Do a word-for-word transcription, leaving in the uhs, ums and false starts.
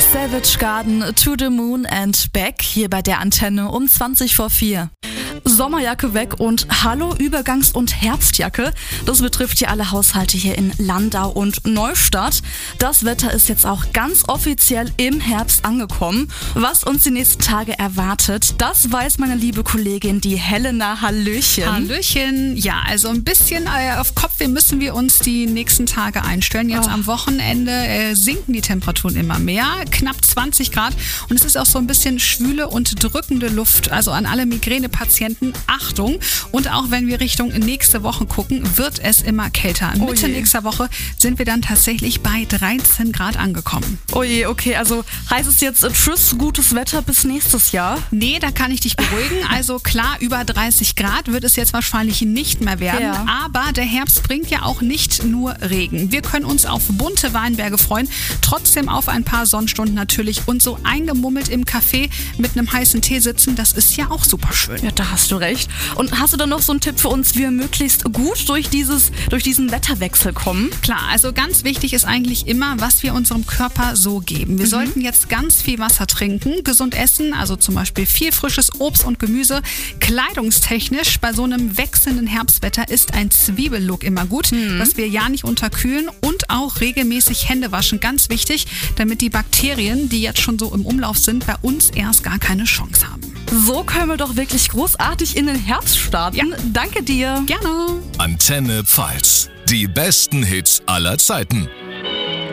Savage Garden, To the Moon and Back, hier bei der Antenne um zwanzig vor vier. Sommerjacke weg und hallo Übergangs- und Herbstjacke. Das betrifft ja alle Haushalte hier in Landau und Neustadt. Das Wetter ist jetzt auch ganz offiziell im Herbst angekommen. Was uns die nächsten Tage erwartet, das weiß meine liebe Kollegin, die Helena. Hallöchen. Hallöchen. Ja, also ein bisschen äh, auf Kopfweh müssen wir uns die nächsten Tage einstellen. Jetzt oh. am Wochenende äh, sinken die Temperaturen immer mehr, knapp zwanzig Grad. Und es ist auch so ein bisschen schwüle und drückende Luft. Also an alle Migränepatienten Achtung. Und auch wenn wir Richtung nächste Woche gucken, wird es immer kälter. Oh Mitte je. nächster Woche sind wir dann tatsächlich bei dreizehn Grad angekommen. Oh je, okay, also heißt es jetzt äh, tschüss, gutes Wetter bis nächstes Jahr? Nee, da kann ich dich beruhigen. Also klar, über dreißig Grad wird es jetzt wahrscheinlich nicht mehr werden. Ja. Aber der Herbst bringt ja auch nicht nur Regen. Wir können uns auf bunte Weinberge freuen, trotzdem auf ein paar Sonnenstunden natürlich und so eingemummelt im Café mit einem heißen Tee sitzen, das ist ja auch super schön. Ja, da hast du recht. Und hast du dann noch so einen Tipp für uns, wie wir möglichst gut durch, dieses, durch diesen Wetterwechsel kommen? Klar, also ganz wichtig ist eigentlich immer, was wir unserem Körper so geben. Wir Mhm. sollten jetzt ganz viel Wasser trinken, gesund essen, also zum Beispiel viel frisches Obst und Gemüse. Kleidungstechnisch bei so einem wechselnden Herbstwetter ist ein Zwiebellook immer gut, Mhm. dass wir ja nicht unterkühlen und auch regelmäßig Hände waschen. Ganz wichtig, damit die Bakterien, die jetzt schon so im Umlauf sind, bei uns erst gar keine Chance haben. So können wir doch wirklich großartig in den Herbst starten. Ja. Danke dir. Gerne. Antenne Pfalz. Die besten Hits aller Zeiten.